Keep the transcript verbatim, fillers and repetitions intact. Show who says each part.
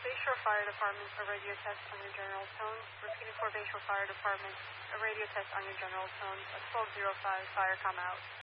Speaker 1: Bayshore Fire Department, a radio test on your general tone. Repeating for Bayshore Fire Department, a radio test on your general tone. At twelve oh five, fire come out.